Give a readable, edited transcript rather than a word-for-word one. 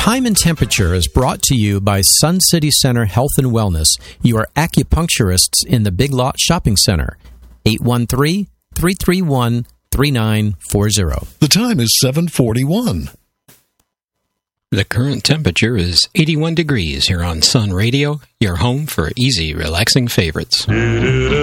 Time and Temperature is brought to you by Sun City Center Health and Wellness, your acupuncturists in the Big Lot Shopping Center. 813-331-3940. The time is 7:41. The current temperature is 81 degrees here on Sun Radio, your home for easy, relaxing favorites.